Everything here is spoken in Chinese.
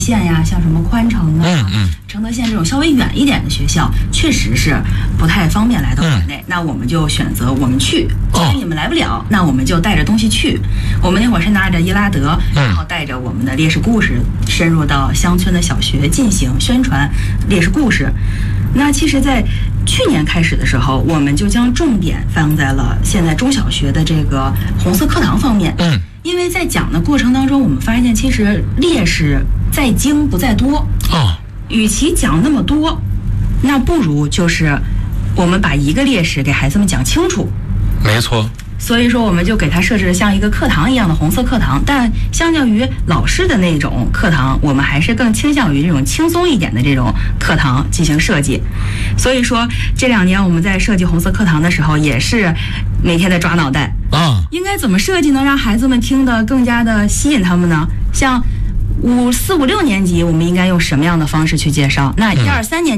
县呀，像什么宽城啊、承德县这种稍微远一点的学校，确实是不太方便来到馆内。那我们就选择我们去，既然你们来不了，那我们就带着东西去。我们那会儿是拿着伊拉德，然后带着我们的烈士故事，深入到乡村的小学进行宣传烈士故事。那其实，在去年开始的时候，我们就将重点放在了现在中小学的这个红色课堂方面。因为在讲的过程当中，我们发现其实烈士在精不在多。与其讲那么多，那不如就是我们把一个烈士给孩子们讲清楚。 没错。 所以说，我们就给他设置了像一个课堂一样的红色课堂，但相较于老师的那种课堂，我们还是更倾向于这种轻松一点的这种课堂进行设计。所以说，这2年我们在设计红色课堂的时候，也是每天在抓脑袋应该怎么设计能让孩子们听得更加的吸引他们呢？像4、5、6年级，我们应该用什么样的方式去介绍？那1、2、3年